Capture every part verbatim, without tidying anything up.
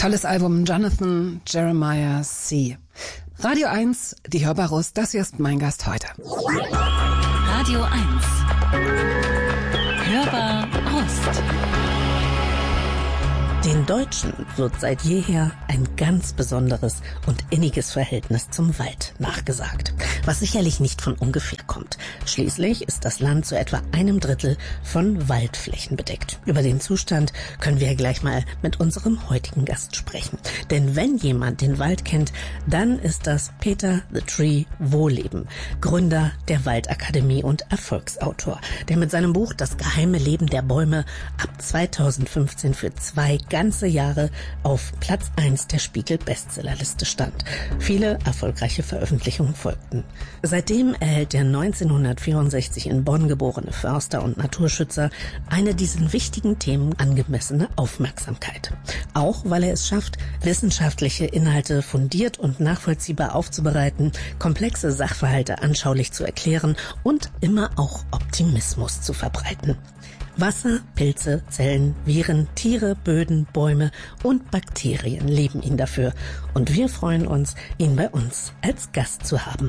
Tolles Album, Jonathan Jeremiah C. Radio eins, die Hörbarus, das hier ist mein Gast heute. Radio eins. Hörbar Rust. Den Deutschen wird seit jeher ein ganz besonderes und inniges Verhältnis zum Wald nachgesagt, was sicherlich nicht von ungefähr kommt. Schließlich ist das Land zu etwa einem Drittel von Waldflächen bedeckt. Über den Zustand können wir gleich mal mit unserem heutigen Gast sprechen. Denn wenn jemand den Wald kennt, dann ist das Peter the Tree Wohlleben, Gründer der Waldakademie und Erfolgsautor, der mit seinem Buch Das geheime Leben der Bäume ab zweitausendfünfzehn für zwei ganze Jahre auf Platz eins der Spiegel-Bestsellerliste stand. Viele erfolgreiche Veröffentlichungen folgten. Seitdem erhält der neunzehnhundertvierundsechzig in Bonn geborene Förster und Naturschützer eine diesen wichtigen Themen angemessene Aufmerksamkeit. Auch weil er es schafft, wissenschaftliche Inhalte fundiert und nachvollziehbar aufzubereiten, komplexe Sachverhalte anschaulich zu erklären und immer auch Optimismus zu verbreiten. Wasser, Pilze, Zellen, Viren, Tiere, Böden, Bäume und Bakterien lieben ihn dafür. Und wir freuen uns, ihn bei uns als Gast zu haben.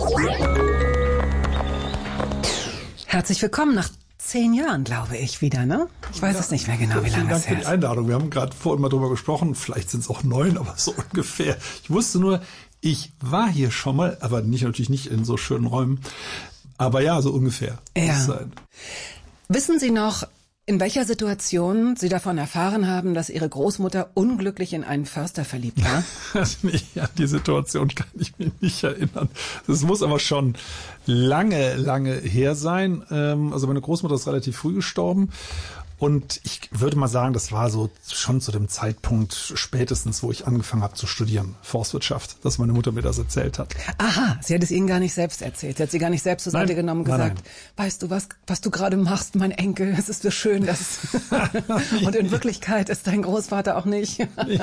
Herzlich willkommen nach zehn Jahren, glaube ich, wieder, ne? Ich weiß ja, es nicht mehr genau, wie lange es her ist. Vielen Dank für die Einladung. Wir haben gerade vorhin mal drüber gesprochen. Vielleicht sind es auch neun, aber so ungefähr. Ich wusste nur, ich war hier schon mal, aber nicht natürlich nicht in so schönen Räumen. Aber ja, so ungefähr. Ja. Wissen Sie noch, in welcher Situation Sie davon erfahren haben, dass Ihre Großmutter unglücklich in einen Förster verliebt war? Nee, an die Situation kann ich mich nicht erinnern. Das muss aber schon lange, lange her sein. Also meine Großmutter ist relativ früh gestorben. Und ich würde mal sagen, das war so schon zu dem Zeitpunkt spätestens, wo ich angefangen habe zu studieren, Forstwirtschaft, dass meine Mutter mir das erzählt hat. Aha, sie hat es Ihnen gar nicht selbst erzählt. Sie hat sie gar nicht selbst zur Seite genommen und gesagt, nein, nein. Weißt du, was was du gerade machst, mein Enkel, es ist so schön, dass und in Wirklichkeit ist dein Großvater auch nicht.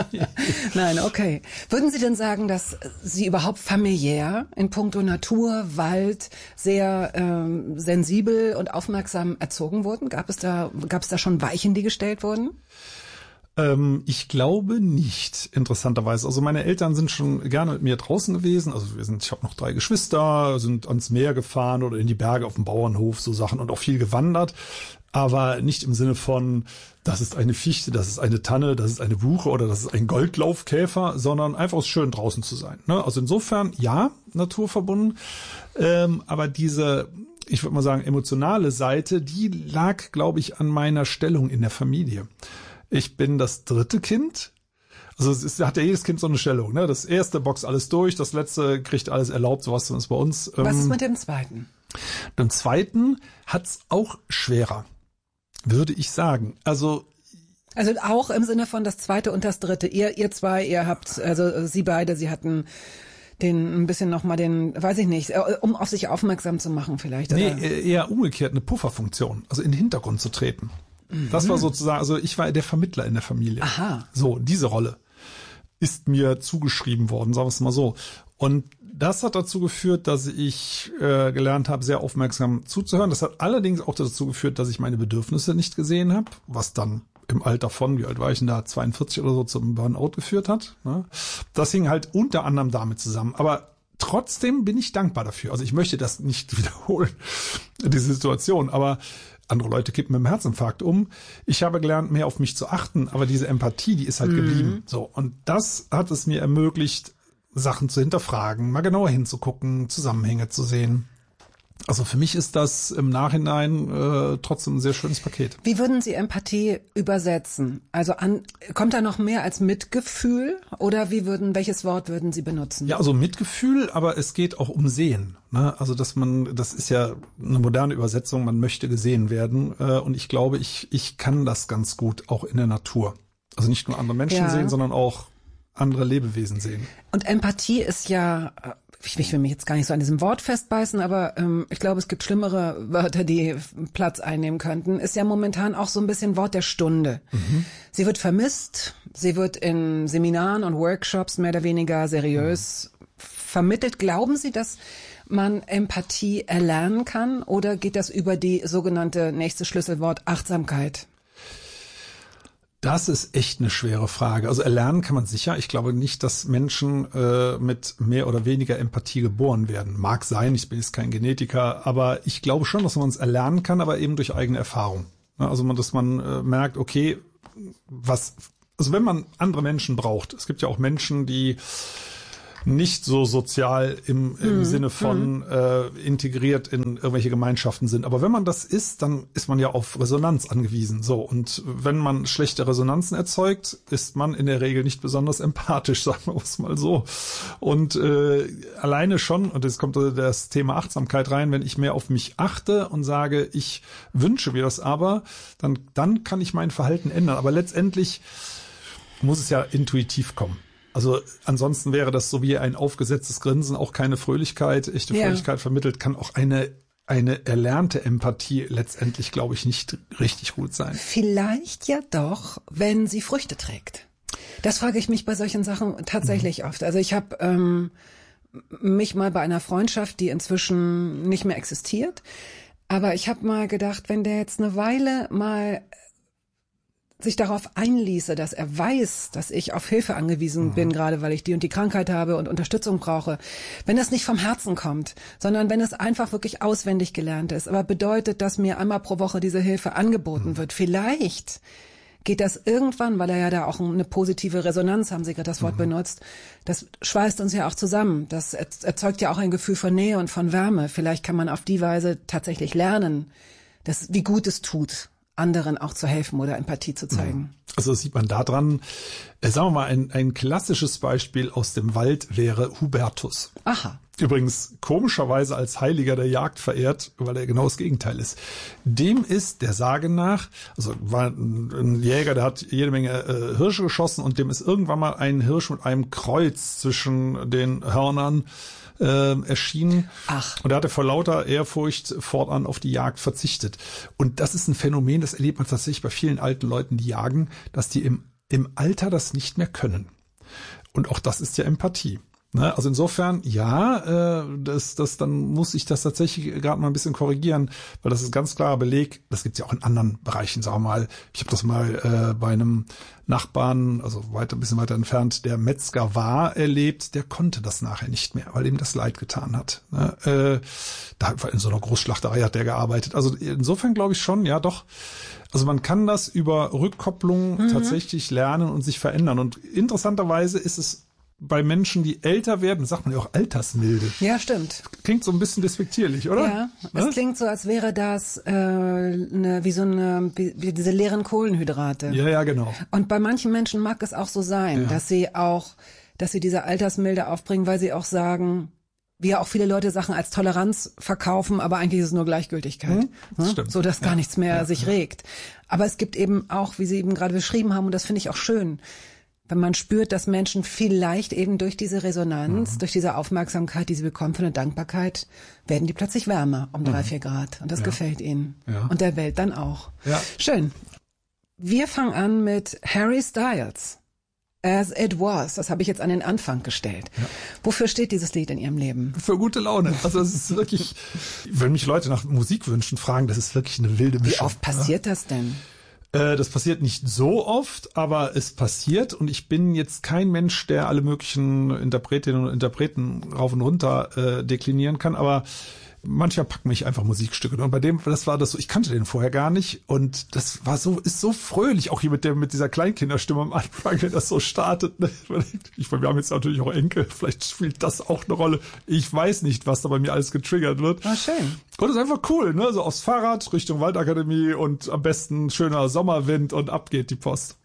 Nein, okay. Würden Sie denn sagen, dass Sie überhaupt familiär in puncto Natur, Wald sehr ähm, sensibel und aufmerksam erzogen wurden? Gab es da, gab es da schon Weichen, die gestellt wurden? Ähm, ich glaube nicht, interessanterweise. Also meine Eltern sind schon gerne mit mir draußen gewesen. Also wir sind, ich habe noch drei Geschwister, sind ans Meer gefahren oder in die Berge auf dem Bauernhof, so Sachen, und auch viel gewandert. Aber nicht im Sinne von, das ist eine Fichte, das ist eine Tanne, das ist eine Buche oder das ist ein Goldlaufkäfer, sondern einfach es schön draußen zu sein. Ne? Also insofern, ja, naturverbunden. Ähm, aber diese, ich würde mal sagen, emotionale Seite, die lag, glaube ich, an meiner Stellung in der Familie. Ich bin das dritte Kind. Also es ist, hat ja jedes Kind so eine Stellung. Ne? Das erste boxt alles durch, das letzte kriegt alles erlaubt, sowas ist bei uns. Was ist mit dem zweiten? Dem zweiten hat's auch schwerer, würde ich sagen. Also Also auch im Sinne von das zweite und das dritte. Ihr, ihr zwei, ihr habt, also Sie beide, Sie hatten den ein bisschen nochmal den, weiß ich nicht, um auf sich aufmerksam zu machen vielleicht. Oder? Nee, eher umgekehrt, eine Pufferfunktion, also in den Hintergrund zu treten. Mhm. Das war sozusagen, also ich war der Vermittler in der Familie. Aha. So, diese Rolle ist mir zugeschrieben worden, sagen wir es mal so. Und das hat dazu geführt, dass ich äh, gelernt habe, sehr aufmerksam zuzuhören. Das hat allerdings auch dazu geführt, dass ich meine Bedürfnisse nicht gesehen habe, was dann im Alter von, wie alt war ich denn da, zweiundvierzig oder so, zum Burnout geführt hat. Ne? Das hing halt unter anderem damit zusammen. Aber trotzdem bin ich dankbar dafür. Also ich möchte das nicht wiederholen, diese Situation. Aber andere Leute kippen mit dem Herzinfarkt um. Ich habe gelernt, mehr auf mich zu achten. Aber diese Empathie, die ist halt mhm. geblieben. So, und das hat es mir ermöglicht, Sachen zu hinterfragen, mal genauer hinzugucken, Zusammenhänge zu sehen. Also für mich ist das im Nachhinein äh, trotzdem ein sehr schönes Paket. Wie würden Sie Empathie übersetzen? Also an, kommt da noch mehr als Mitgefühl oder wie würden, welches Wort würden Sie benutzen? Ja, also Mitgefühl, aber es geht auch um Sehen. Ne? Also dass man, das ist ja eine moderne Übersetzung, man möchte gesehen werden. Äh, und ich glaube, ich ich kann das ganz gut auch in der Natur. Also nicht nur andere Menschen ja. sehen, sondern auch andere Lebewesen sehen. Und Empathie ist ja, ich will mich jetzt gar nicht so an diesem Wort festbeißen, aber ähm, ich glaube, es gibt schlimmere Wörter, die Platz einnehmen könnten, ist ja momentan auch so ein bisschen Wort der Stunde. Mhm. Sie wird vermisst, sie wird in Seminaren und Workshops mehr oder weniger seriös mhm. vermittelt. Glauben Sie, dass man Empathie erlernen kann oder geht das über die sogenannte nächste Schlüsselwort Achtsamkeit? Das ist echt eine schwere Frage. Also erlernen kann man sicher. Ich glaube nicht, dass Menschen äh, mit mehr oder weniger Empathie geboren werden. Mag sein, ich bin jetzt kein Genetiker, aber ich glaube schon, dass man es erlernen kann, aber eben durch eigene Erfahrung. Also man, dass man äh, merkt, okay, was, also wenn man andere Menschen braucht. Es gibt ja auch Menschen, die nicht so sozial im, im mhm. Sinne von mhm. äh, integriert in irgendwelche Gemeinschaften sind. Aber wenn man das ist, dann ist man ja auf Resonanz angewiesen. So, und wenn man schlechte Resonanzen erzeugt, ist man in der Regel nicht besonders empathisch, sagen wir es mal so. Und äh, alleine schon, und jetzt kommt das Thema Achtsamkeit rein, wenn ich mehr auf mich achte und sage, ich wünsche mir das aber, dann, dann kann ich mein Verhalten ändern. Aber letztendlich muss es ja intuitiv kommen. Also ansonsten wäre das so wie ein aufgesetztes Grinsen auch keine Fröhlichkeit, echte ja. Fröhlichkeit vermittelt, kann auch eine eine erlernte Empathie letztendlich, glaube ich, nicht richtig gut sein. Vielleicht ja doch, wenn sie Früchte trägt. Das frage ich mich bei solchen Sachen tatsächlich mhm. oft. Also ich habe ähm, mich mal bei einer Freundschaft, die inzwischen nicht mehr existiert, aber ich habe mal gedacht, wenn der jetzt eine Weile mal sich darauf einließe, dass er weiß, dass ich auf Hilfe angewiesen mhm. bin, gerade weil ich die und die Krankheit habe und Unterstützung brauche. Wenn das nicht vom Herzen kommt, sondern wenn es einfach wirklich auswendig gelernt ist, aber bedeutet, dass mir einmal pro Woche diese Hilfe angeboten mhm. wird, vielleicht geht das irgendwann, weil er ja da auch eine positive Resonanz, haben Sie gerade das Wort mhm. benutzt, das schweißt uns ja auch zusammen. Das erzeugt ja auch ein Gefühl von Nähe und von Wärme. Vielleicht kann man auf die Weise tatsächlich lernen, dass, wie gut es tut, anderen auch zu helfen oder Empathie zu zeigen. Also das sieht man daran, äh, sagen wir mal, ein, ein klassisches Beispiel aus dem Wald wäre Hubertus. Aha. Übrigens komischerweise als Heiliger der Jagd verehrt, weil er genau das Gegenteil ist. Dem ist der Sage nach, also war ein Jäger, der hat jede Menge äh, Hirsche geschossen und dem ist irgendwann mal ein Hirsch mit einem Kreuz zwischen den Hörnern Äh, erschienen. Ach. Und er hatte vor lauter Ehrfurcht fortan auf die Jagd verzichtet. Und das ist ein Phänomen, das erlebt man tatsächlich bei vielen alten Leuten, die jagen, dass die im, im Alter das nicht mehr können. Und auch das ist ja Empathie. Ne? Also insofern, ja, äh, das, das, dann muss ich das tatsächlich gerade mal ein bisschen korrigieren, weil das ist ein ganz klarer Beleg. Das gibt's ja auch in anderen Bereichen, sagen wir mal. Ich habe das mal äh, bei einem Nachbarn, also weiter, ein bisschen weiter entfernt, der Metzger war, erlebt. Der konnte das nachher nicht mehr, weil ihm das leid getan hat. Ne? Äh, da in so einer Großschlachterei hat der gearbeitet. Also insofern glaube ich schon, ja doch. Also man kann das über Rückkopplung mhm. tatsächlich lernen und sich verändern. Und interessanterweise ist es bei Menschen, die älter werden, sagt man ja auch Altersmilde. Ja, stimmt. Klingt so ein bisschen despektierlich, oder? Ja, es klingt so, als wäre das äh, eine, wie so eine, wie, wie diese leeren Kohlenhydrate. Ja, ja, genau. Und bei manchen Menschen mag es auch so sein, ja. dass sie auch, dass sie diese Altersmilde aufbringen, weil sie auch sagen, wie ja auch viele Leute Sachen als Toleranz verkaufen, aber eigentlich ist es nur Gleichgültigkeit. Hm, das stimmt. So, dass gar ja. nichts mehr ja, sich ja. regt. Aber es gibt eben auch, wie Sie eben gerade beschrieben haben, und das finde ich auch schön, wenn man spürt, dass Menschen vielleicht eben durch diese Resonanz, mhm. durch diese Aufmerksamkeit, die sie bekommen von der Dankbarkeit, werden die plötzlich wärmer um drei, mhm. vier Grad. Und das ja. gefällt ihnen. Ja. Und der Welt dann auch. Ja. Schön. Wir fangen an mit Harry Styles. As It Was. Das habe ich jetzt an den Anfang gestellt. Ja. Wofür steht dieses Lied in Ihrem Leben? Für gute Laune. Also es ist wirklich, wenn mich Leute nach Musikwünschen fragen, das ist wirklich eine wilde Mischung. Wie oft passiert ja. das denn? Das passiert nicht so oft, aber es passiert und ich bin jetzt kein Mensch, der alle möglichen Interpretinnen und Interpreten rauf und runter äh, deklinieren kann, aber manchmal packen mich einfach Musikstücke und bei dem, das war das so, ich kannte den vorher gar nicht und das war so, ist so fröhlich, auch hier mit der, mit dieser Kleinkinderstimme am Anfang, wenn das so startet. Ne? Ich, wir haben jetzt natürlich auch Enkel, vielleicht spielt das auch eine Rolle. Ich weiß nicht, was da bei mir alles getriggert wird. Ah, schön. Und das ist einfach cool, ne? So aufs Fahrrad Richtung Waldakademie und am besten schöner Sommerwind und ab geht die Post.